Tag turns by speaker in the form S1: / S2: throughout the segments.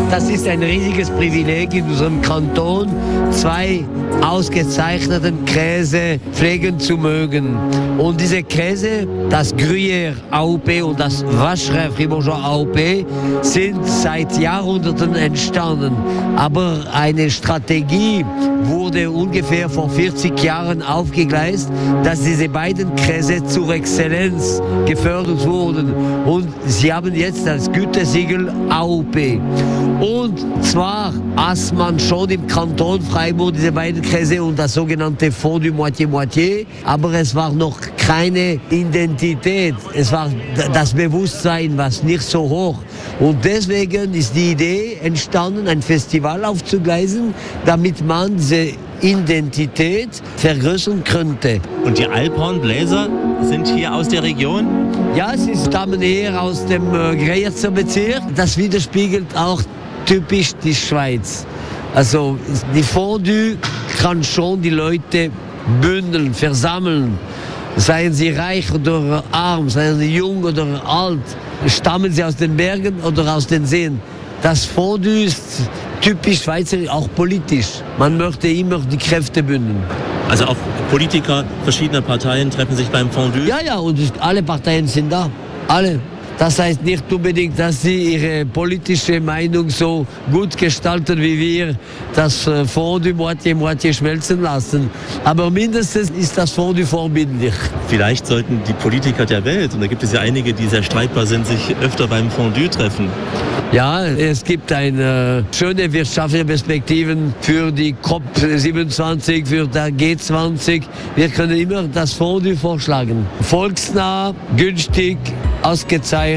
S1: Das ist ein riesiges Privileg in unserem Kanton, zwei ausgezeichneten Käse pflegen zu mögen. Und diese Käse, das Gruyère AOP und das Vacherin Fribourgeois AOP, sind seit Jahrhunderten entstanden. Aber eine Strategie wurde ungefähr vor 40 Jahren aufgegleist, dass diese beiden Käse zur Exzellenz gefördert wurden. Und sie haben jetzt das Gütesiegel AOP. Und zwar aß man schon im Kanton Freiburg diese beiden Käse und das sogenannte Fondue Moitié-Moitié, aber es war noch keine Identität. Es war das Bewusstsein, was nicht so hoch. Und deswegen ist die Idee entstanden, ein Festival aufzugleisen, damit man diese Identität vergrößern könnte.
S2: Und die Alphornbläser sind hier aus der Region?
S1: Ja, sie stammen eher aus dem Greyerzer Bezirk. Das widerspiegelt auch typisch die Schweiz. Also die Fondue kann schon die Leute bündeln, versammeln. Seien sie reich oder arm, seien sie jung oder alt, stammen sie aus den Bergen oder aus den Seen. Das Fondue ist typisch Schweizer, auch politisch. Man möchte immer die Kräfte bündeln.
S2: Also auch Politiker verschiedener Parteien treffen sich beim Fondue?
S1: Ja, und alle Parteien sind da. Alle. Das heißt nicht unbedingt, dass sie ihre politische Meinung so gut gestalten wie wir, das Fondue Moitié-Moitié schmelzen lassen. Aber mindestens ist das Fondue vorbildlich.
S2: Vielleicht sollten die Politiker der Welt, und da gibt es ja einige, die sehr streitbar sind, sich öfter beim Fondue treffen.
S1: Ja, es gibt eine schöne wirtschaftliche Perspektiven für die COP27, für die G20. Wir können immer das Fondue vorschlagen. Volksnah, günstig, ausgezeichnet.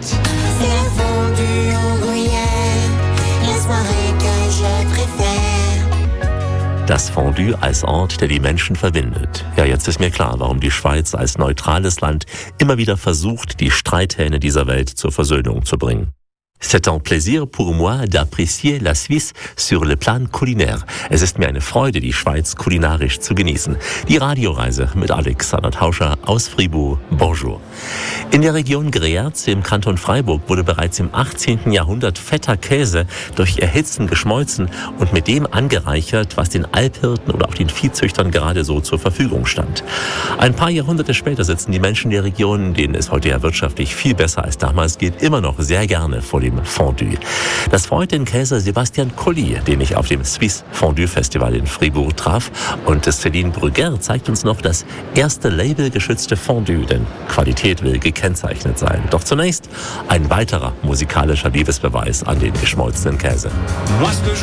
S3: Das Fondue als Ort, der die Menschen verbindet. Ja, jetzt ist mir klar, warum die Schweiz als neutrales Land immer wieder versucht, die Streithähne dieser Welt zur Versöhnung zu bringen. C'est un plaisir pour moi d'apprécier la Suisse sur le plan culinaire. Es ist mir eine Freude, die Schweiz kulinarisch zu genießen. Die Radioreise mit Alexander Tauscher aus Fribourg. Bonjour. In der Region Greyerz im Kanton Freiburg wurde bereits im 18. Jahrhundert fetter Käse durch Erhitzen geschmolzen und mit dem angereichert, was den Alphirten oder auch den Viehzüchtern gerade so zur Verfügung stand. Ein paar Jahrhunderte später sitzen die Menschen der Region, denen es heute ja wirtschaftlich viel besser als damals geht, immer noch sehr gerne vor dem Fondue. Das freut den Käser Sebastian Colli, den ich auf dem Swiss Fondue Festival in Fribourg traf. Und Céline Brugger zeigt uns noch das erste labelgeschützte Fondue, denn Qualität will gekennzeichnet sein. Doch zunächst ein weiterer musikalischer Liebesbeweis an den geschmolzenen Käse.